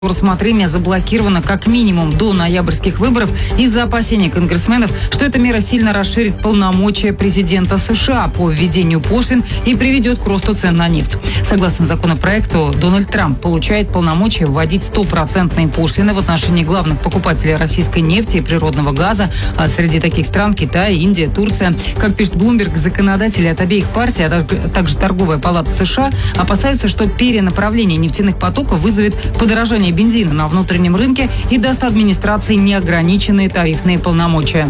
Рассмотрение заблокировано как минимум до ноябрьских выборов из-за опасений конгрессменов, что эта мера сильно расширит полномочия президента США по введению пошлин и приведет к росту цен на нефть. Согласно законопроекту, Дональд Трамп получает полномочия вводить 100% пошлины в отношении главных покупателей российской нефти и природного газа, а среди таких стран Китай, Индия, Турция. Как пишет Bloomberg, законодатели от обеих партий, а также Торговая палата США опасаются, что перенаправление нефтяных потоков вызовет подорожание бензина на внутреннем рынке и даст администрации неограниченные тарифные полномочия.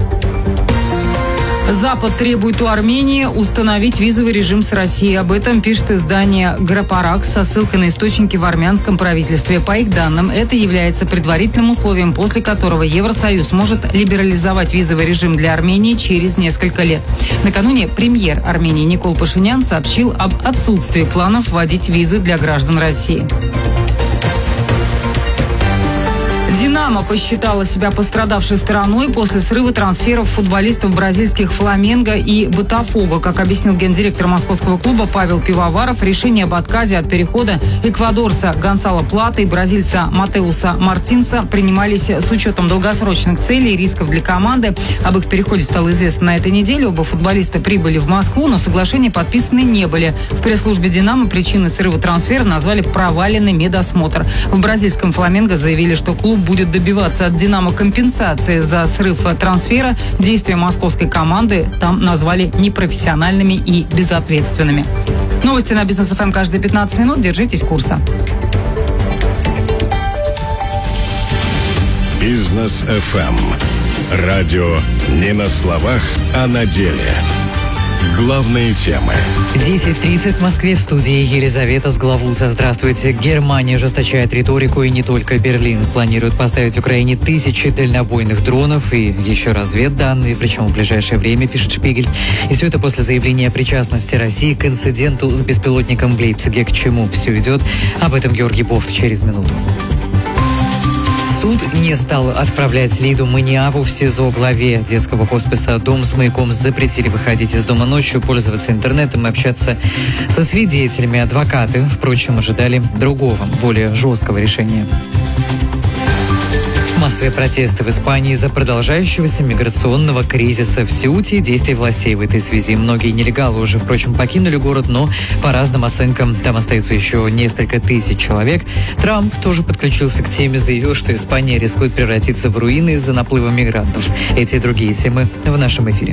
Запад требует у Армении установить визовый режим с Россией. Об этом пишет издание «Грапаракс» со ссылкой на источники в армянском правительстве. По их данным, это является предварительным условием, после которого Евросоюз может либерализовать визовый режим для Армении через несколько лет. Накануне премьер Армении Никол Пашинян сообщил об отсутствии планов вводить визы для граждан России. «Динамо» посчитала себя пострадавшей стороной после срыва трансферов футболистов бразильских «Фламенго» и «Ботафого». Как объяснил гендиректор московского клуба Павел Пивоваров, решение об отказе от перехода эквадорца Гонсало Плата и бразильца Матеуса Мартинса принимались с учетом долгосрочных целей и рисков для команды. Об их переходе стало известно на этой неделе. Оба футболиста прибыли в Москву, но соглашения подписаны не были. В пресс-службе «Динамо» причиной срыва трансфера назвали проваленный медосмотр. В бразильском «Фламенго» заявили, что клуб будет добиваться от «Динамо» компенсации за срыв трансфера. Действия московской команды там назвали непрофессиональными и безответственными. Новости на Бизнес ФМ каждые 15 минут. Держитесь курса. Бизнес ФМ. Радио не на словах, а на деле. Главные темы. 10:30 в Москве, в студии Елизавета Сглавуза. Здравствуйте. Германия ужесточает риторику, и не только Берлин. Планирует поставить Украине 1000 дальнобойных дронов и еще разведданные, причем в ближайшее время, пишет Шпигель. И все это после заявления о причастности России к инциденту с беспилотником в Лейпциге. К чему все идет? Об этом Георгий Бофт через минуту. Суд не стал отправлять Лиду Маниаву в СИЗО. Главе детского хосписа «Дом с маяком» запретили выходить из дома ночью, пользоваться интернетом и общаться со свидетелями. Адвокаты, впрочем, ожидали другого, более жесткого решения. Массовые протесты в Испании из-за продолжающегося миграционного кризиса в Сеуте и действий властей в этой связи. Многие нелегалы уже, впрочем, покинули город, но по разным оценкам там остается еще несколько тысяч человек. Трамп тоже подключился к теме, заявил, что Испания рискует превратиться в руины из-за наплыва мигрантов. Эти и другие темы в нашем эфире.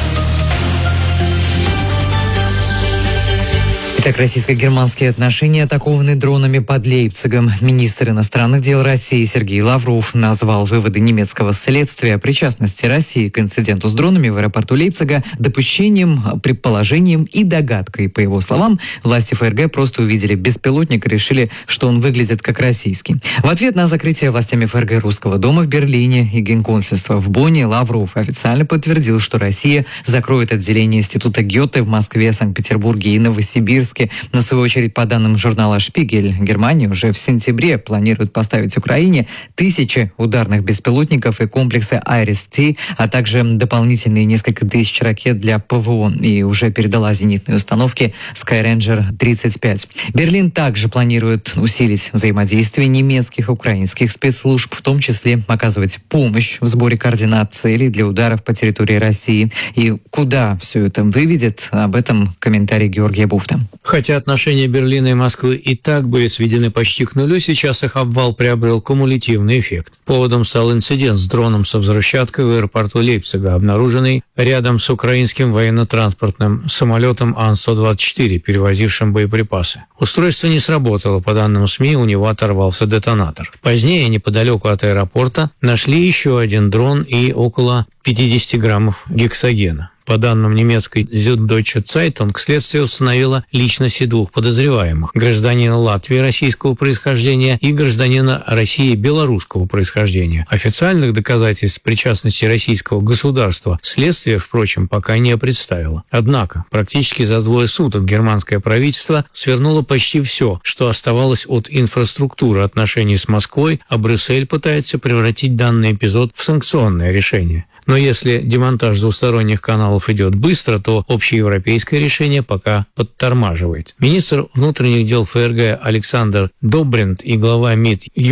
Итак, российско-германские отношения атакованы дронами под Лейпцигом. Министр иностранных дел России Сергей Лавров назвал выводы немецкого следствия о причастности России к инциденту с дронами в аэропорту Лейпцига допущением, предположением и догадкой. По его словам, власти ФРГ просто увидели беспилотник и решили, что он выглядит как российский. В ответ на закрытие властями ФРГ Русского дома в Берлине и генконсульства в Бонне Лавров официально подтвердил, что Россия закроет отделение Института Гёте в Москве, Санкт-Петербурге и Новосибирске. Но, в свою очередь, по данным журнала «Шпигель», Германия уже в сентябре планирует поставить Украине 1000 ударных беспилотников и комплексы «Айрис-Т», а также дополнительные несколько тысяч ракет для ПВО, и уже передала зенитные установки «Скайрейнджер-35». Берлин также планирует усилить взаимодействие немецких и украинских спецслужб, в том числе оказывать помощь в сборе координат целей для ударов по территории России. И куда все это выведет, об этом комментарий Георгия Буфта. Хотя отношения Берлина и Москвы и так были сведены почти к нулю, сейчас их обвал приобрел кумулятивный эффект. Поводом стал инцидент с дроном со взрывчаткой в аэропорту Лейпцига, обнаруженный рядом с украинским военно-транспортным самолетом Ан-124, перевозившим боеприпасы. Устройство не сработало, по данным СМИ, у него оторвался детонатор. Позднее, неподалеку от аэропорта, нашли еще один дрон и около 50 граммов гексогена. По данным немецкой Süddeutsche Zeitung, следствие установило личности двух подозреваемых – гражданина Латвии российского происхождения и гражданина России белорусского происхождения. Официальных доказательств причастности российского государства следствие, впрочем, пока не представило. Однако, практически за 2 суток германское правительство свернуло почти все, что оставалось от инфраструктуры отношений с Москвой, а Брюссель пытается превратить данный эпизод в санкционное решение. Но если демонтаж двусторонних каналов идет быстро, то общеевропейское решение пока подтормаживает. Министр внутренних дел ФРГ Александр Добринт и глава МИД